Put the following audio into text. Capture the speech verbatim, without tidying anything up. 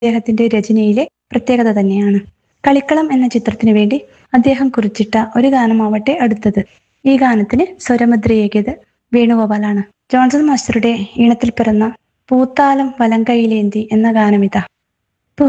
അദ്ദേഹത്തിന്റെ രചനയിലെ പ്രത്യേകത തന്നെയാണ്. കളിക്കളം എന്ന ചിത്രത്തിനു വേണ്ടി അദ്ദേഹം കുറിച്ചിട്ട ഒരു ഗാനമാവട്ടെ അടുത്തത്. ഈ ഗാനത്തിന് സ്വരമുദ്രയേകിയത് വേണുഗോപാലാണ്. ജോൺസൺ മാസ്റ്ററുടെ ഈണത്തിൽ പിറന്ന പൂത്താലം വലങ്കൈയിലേന്തി എന്ന ഗാനമിതാ.